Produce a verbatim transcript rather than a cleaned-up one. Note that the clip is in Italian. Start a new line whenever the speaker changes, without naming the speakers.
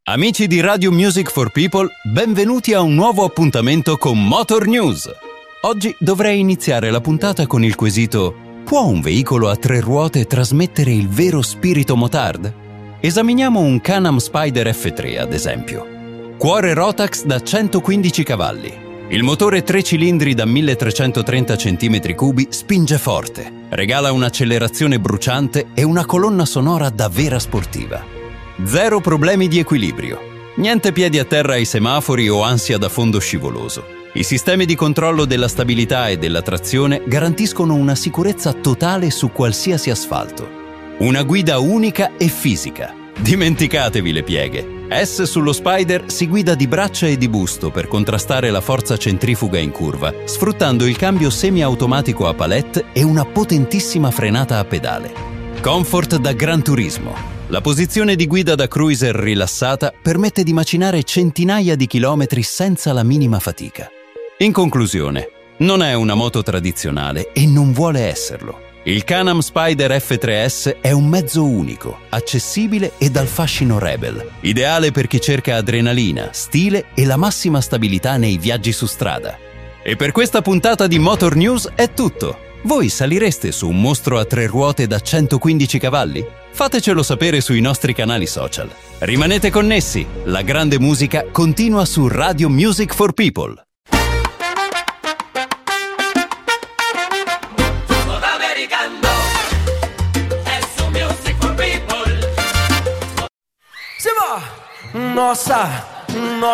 Amici di Radio Music for People, benvenuti a un nuovo appuntamento con Motor News. Oggi dovrei iniziare la puntata con il quesito: può un veicolo a tre ruote trasmettere il vero spirito motard? Esaminiamo un Can-Am Spyder F tre, ad esempio. Cuore Rotax da centoquindici cavalli. Il motore tre cilindri da milletrecentotrenta centimetri cubi spinge forte, regala un'accelerazione bruciante e una colonna sonora da vera sportiva. Zero problemi di equilibrio. Niente piedi a terra ai semafori o ansia da fondo scivoloso. I sistemi di controllo della stabilità e della trazione garantiscono una sicurezza totale su qualsiasi asfalto. Una guida unica e fisica. Dimenticatevi le pieghe. S sullo Spyder si guida di braccia e di busto per contrastare la forza centrifuga in curva, sfruttando il cambio semiautomatico a palette e una potentissima frenata a pedale. Comfort da Gran Turismo. La posizione di guida da cruiser rilassata permette di macinare centinaia di chilometri senza la minima fatica. In conclusione, non è una moto tradizionale e non vuole esserlo. Il Can-Am Spyder F tre S è un mezzo unico, accessibile e dal fascino rebel, ideale per chi cerca adrenalina, stile e la massima stabilità nei viaggi su strada. E per questa puntata di Motor News è tutto. Voi salireste su un mostro a tre ruote da centoquindici cavalli? Fatecelo sapere sui nostri canali social. Rimanete connessi, la grande musica continua su Radio Music for People.
Se va! Nossa! Nossa!